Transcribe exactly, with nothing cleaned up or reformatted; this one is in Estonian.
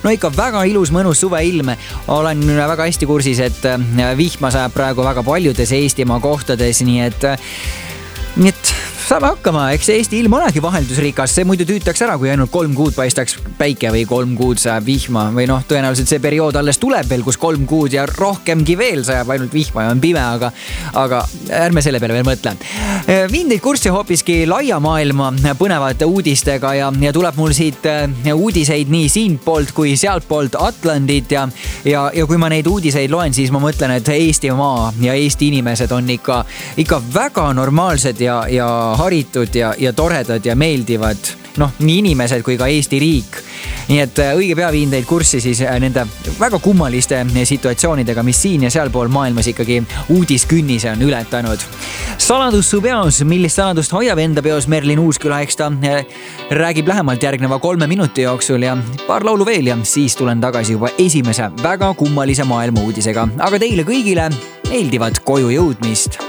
no ikka väga ilus, mõnus suveilm. Olen väga hästi kursis, et vihma sajab praegu väga paljudes Eestimaa kohtades, nii et, nii et saame hakkama, eks Eesti ilm olegi vaheldusrikas, see muidu tüütaks ära, kui ainult kolm kuud paistaks päike või kolm kuud sajab vihma või noh, tõenäoliselt see periood alles tuleb veel, kus kolm kuud ja rohkemgi veel sajab ainult vihma ja on pime, aga, aga ärme selle peale veel mõtle. Viin teid kurssi hoopiski laia maailma põnevate uudistega ja, ja tuleb mul siit uudiseid nii siin poolt kui sealt poolt Atlandit ja, ja, ja kui ma neid uudiseid loen, siis ma mõtlen, et Eestimaa ja Eesti inimesed on ikka, ikka väga normaalsed ja, ja haritud ja, ja toredad ja meeldivad, noh, nii inimesed kui ka Eesti riik. Nii et õige pea viin teid kurssi siis nende väga kummaliste situatsioonidega, mis siin ja sealpool maailmas ikkagi uudiskünnise on ületanud. Saladus su peos, millist saladust hoiab enda peos Merlin Uusküla, eks ta räägib lähemalt järgneva kolme minuti jooksul ja paar laulu veel ja siis tulen tagasi juba esimese väga kummalise maailma uudisega. Aga teile kõigile meeldivat koju jõudmist.